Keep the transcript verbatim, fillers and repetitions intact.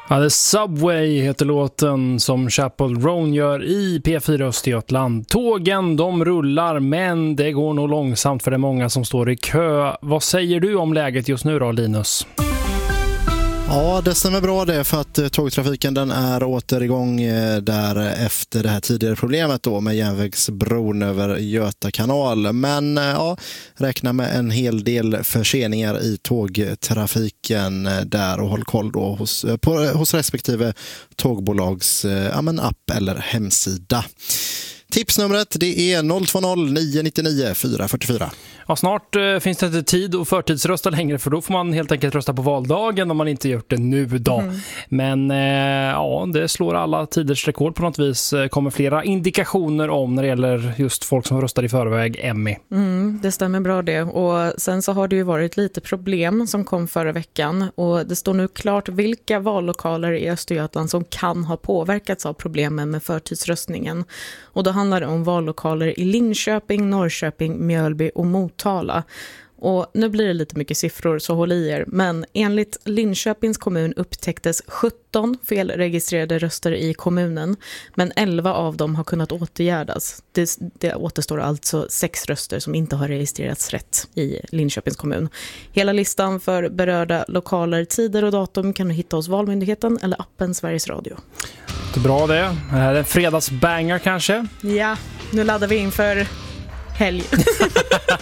Ja, The Subway heter låten som Chapel Roan gör i P fyra Östergötland. Tågen, de rullar, men det går nog långsamt för det är många som står i kö. Vad säger du om läget just nu då, Linus? Ja, det stämmer bra det, för att tågtrafiken den är åter igång där efter det här tidigare problemet då med järnvägsbron över Göta kanal. Men ja, räkna med en hel del förseningar i tågtrafiken där, och håll koll då hos, på, hos respektive tågbolags ja, men app eller hemsida. Tipsnumret det är noll två noll nio nio nio fyra fyra fyra. Ja, snart eh, finns det inte tid att förtidsrösta längre, för då får man helt enkelt rösta på valdagen om man inte gjort det nu då. Mm. Men eh, ja, det slår alla tiders rekord på något vis. Kommer flera indikationer om när det gäller just folk som röstar i förväg, Emmy. Mm, det stämmer bra det. Och sen så har det ju varit lite problem som kom förra veckan, och det står nu klart vilka vallokaler i Östergötland som kan ha påverkats av problemen med förtidsröstningen. Och då handlar det om vallokaler i Linköping, Norrköping, Mjölby och Motala. Och nu blir det lite mycket siffror, så håll i er. Men enligt Linköpings kommun upptäcktes sjutton felregistrerade röster i kommunen. Men elva av dem har kunnat åtgärdas. Det, det återstår alltså sex röster som inte har registrerats rätt i Linköpings kommun. Hela listan för berörda lokaler, tider och datum kan du hitta hos Valmyndigheten eller appen Sveriges Radio. Det är bra det. Det här är en fredagsbanger kanske. Ja, nu laddar vi in för helg.